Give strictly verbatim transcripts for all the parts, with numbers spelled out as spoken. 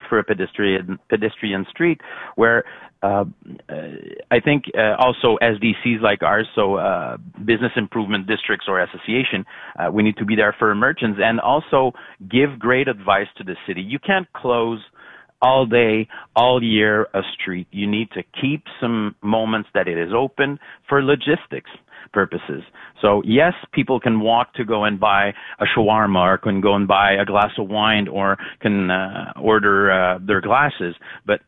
for a pedestrian pedestrian street where uh, uh, I think uh, also S D Cs like ours, so uh, business improvement districts or association, uh, we need to be there for merchants and also give great advice to the city. You can't close all day, all year a street. You need to keep some moments that it is open for logistics purposes. So yes, people can walk to go and buy a shawarma or can go and buy a glass of wine or can uh, order uh, their glasses. But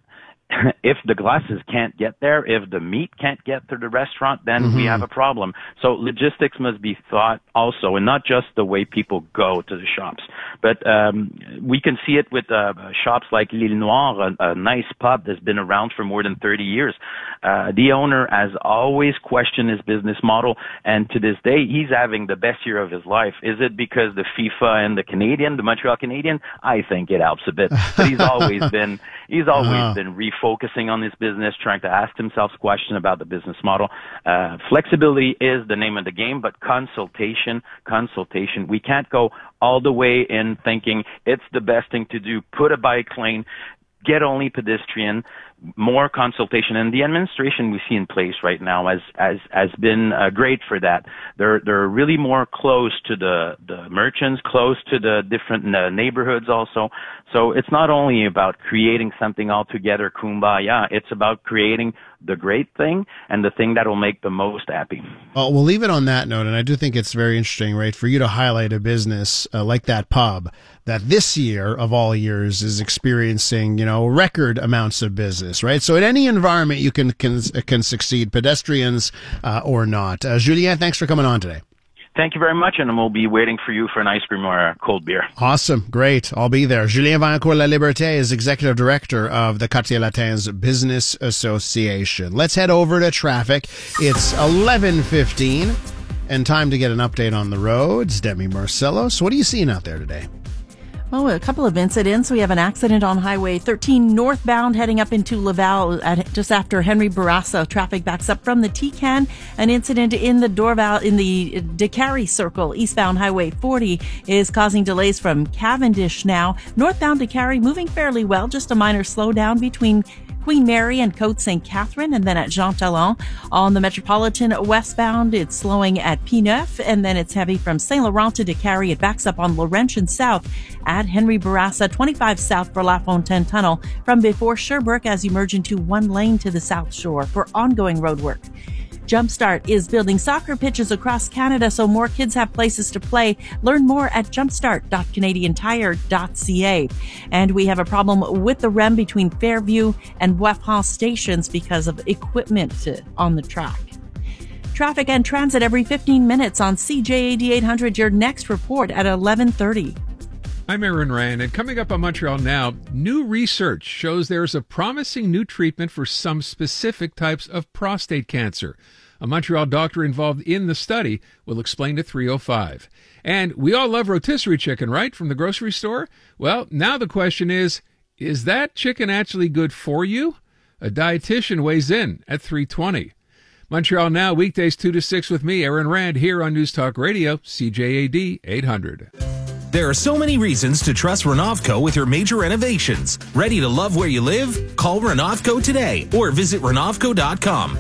if the glasses can't get there, if the meat can't get to the restaurant, then mm-hmm. we have a problem. So logistics must be thought also, and not just the way people go to the shops. But um, we can see it with uh, shops like L'Île Noire, a, a nice pub that's been around for more than thirty years. Uh, the owner has always questioned his business model, and to this day, he's having the best year of his life. Is it because the FIFA and the Canadian, the Montreal Canadian? I think it helps a bit. But he's always been, he's always uh-huh. been refocusing on his business, trying to ask himself questions about the business model. Uh, flexibility is the name of the game, but consultation, consultation. We can't go all the way in thinking it's the best thing to do. Put a bike lane, get only pedestrian, more consultation, and the administration we see in place right now has has has been uh, great for that. They're they're really more close to the the merchants, close to the different uh, neighborhoods also. So it's not only about creating something altogether kumbaya, it's about creating the great thing and the thing that will make the most happy. Well, we'll leave it on that note, and I do think it's very interesting, right, for you to highlight a business uh, like that pub that this year of all years is experiencing, you know, record amounts of business, right? So in any environment you can can, can succeed, pedestrians uh, or not. Uh, Julien, thanks for coming on today. Thank you very much, and we'll be waiting for you for an ice cream or a cold beer. Awesome. Great. I'll be there. Julien Vaillancourt-Laliberté is Executive Director of the Quartier Latin's Business Association. Let's head over to traffic. It's eleven fifteen, and time to get an update on the roads. Demi Marcellos, what are you seeing out there today? Well, a couple of incidents. We have an accident on Highway thirteen northbound heading up into Laval at just after Henry Bourassa. Traffic backs up from the T-Can. An incident in the Dorval, in the Décarie Circle, eastbound Highway forty is causing delays from Cavendish now. Northbound Décarie moving fairly well, just a minor slowdown between Queen Mary and Côte Saint Catherine, and then at Jean Talon. On the Metropolitan westbound, it's slowing at P-Neuf, and then it's heavy from Saint Laurent to Décarie. It backs up on Laurentian South at Henry Bourassa, twenty-five south for La Fontaine Tunnel, from before Sherbrooke as you merge into one lane to the South Shore for ongoing roadwork. Jumpstart is building soccer pitches across Canada so more kids have places to play. Learn more at jumpstart dot canadian tire dot c a. And we have a problem with the R E M between Fairview and Bois France stations because of equipment on the track. Traffic and transit every fifteen minutes on C J A D eight hundred. Your next report at eleven thirty. I'm Aaron Rand, and coming up on Montreal Now, new research shows there's a promising new treatment for some specific types of prostate cancer. A Montreal doctor involved in the study will explain to three oh five. And we all love rotisserie chicken, right, from the grocery store? Well, now the question is, is that chicken actually good for you? A dietitian weighs in at three twenty. Montreal Now, weekdays two to six with me, Aaron Rand, here on News Talk Radio, C J A D eight hundred. There are so many reasons to trust Renovco with your major renovations. Ready to love where you live? Call Renovco today or visit Renovco dot com.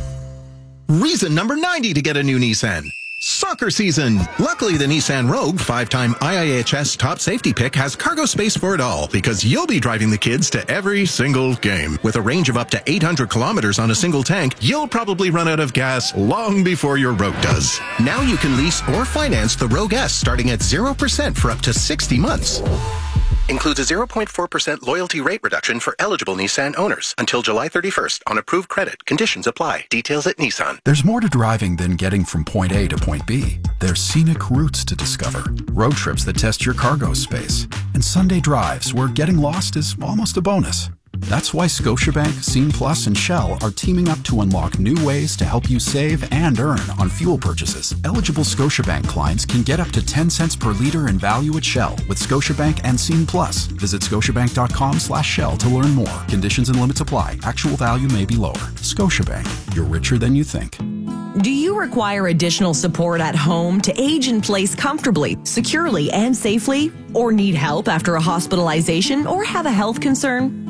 Reason number ninety to get a new Nissan. Soccer season. Luckily, the Nissan Rogue, five-time I I H S top safety pick, has cargo space for it all because you'll be driving the kids to every single game. With a range of up to eight hundred kilometers on a single tank, you'll probably run out of gas long before your Rogue does. Now you can lease or finance the Rogue S starting at zero percent for up to sixty months. Includes a zero point four percent loyalty rate reduction for eligible Nissan owners until July thirty-first on approved credit. Conditions apply. Details at Nissan. There's more to driving than getting from point A to point B. There's scenic routes to discover, road trips that test your cargo space, and Sunday drives where getting lost is almost a bonus. That's why Scotiabank, Scene Plus, and Shell are teaming up to unlock new ways to help you save and earn on fuel purchases. Eligible Scotiabank clients can get up to ten cents per liter in value at Shell with Scotiabank and Scene Plus. Visit scotiabank dot com slash Shell to learn more. Conditions and limits apply. Actual value may be lower. Scotiabank. You're richer than you think. Do you require additional support at home to age in place comfortably, securely, and safely? Or need help after a hospitalization or have a health concern?